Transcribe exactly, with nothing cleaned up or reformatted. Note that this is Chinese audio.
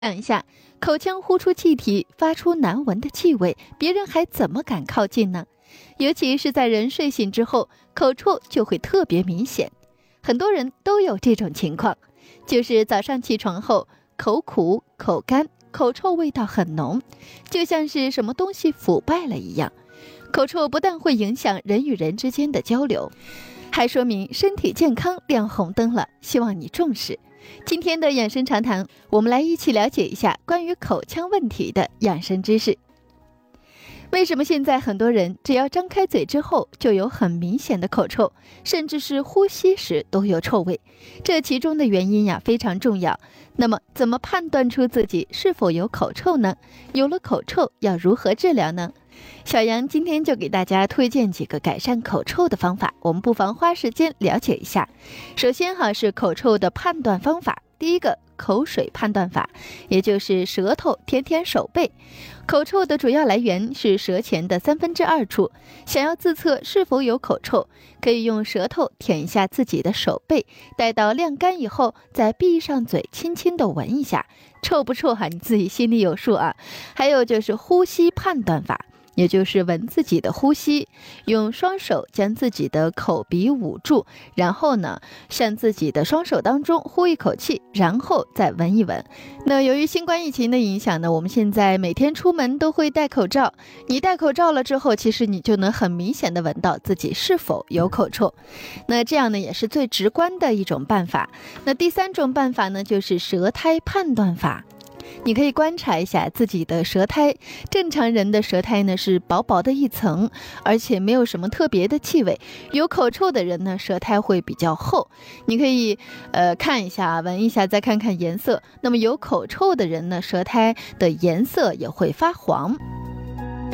想一下，口腔呼出气体，发出难闻的气味，别人还怎么敢靠近呢？尤其是在人睡醒之后，口臭就会特别明显。很多人都有这种情况，就是早上起床后，口苦、口干、口臭味道很浓，就像是什么东西腐败了一样。口臭不但会影响人与人之间的交流，还说明身体健康亮红灯了，希望你重视。今天的养生常谈，我们来一起了解一下关于口腔问题的养生知识。为什么现在很多人只要张开嘴之后就有很明显的口臭，甚至是呼吸时都有臭味？这其中的原因呀非常重要。那么怎么判断出自己是否有口臭呢？有了口臭要如何治疗呢？小杨今天就给大家推荐几个改善口臭的方法，我们不妨花时间了解一下。首先哈是口臭的判断方法，第一个口水判断法，也就是舌头舔舔手背。口臭的主要来源是舌前的三分之二处，想要自测是否有口臭，可以用舌头舔一下自己的手背，待到晾干以后，再闭上嘴，轻轻地闻一下，臭不臭哈，你自己心里有数啊。还有就是呼吸判断法，也就是闻自己的呼吸，用双手将自己的口鼻捂住，然后呢，向自己的双手当中呼一口气，然后再闻一闻。那由于新冠疫情的影响呢，我们现在每天出门都会戴口罩，你戴口罩了之后，其实你就能很明显的闻到自己是否有口臭。那这样呢，也是最直观的一种办法。那第三种办法呢，就是舌苔判断法。你可以观察一下自己的舌苔，正常人的舌苔呢是薄薄的一层，而且没有什么特别的气味。有口臭的人呢，舌苔会比较厚。你可以呃看一下，闻一下，再看看颜色。那么有口臭的人呢，舌苔的颜色也会发黄。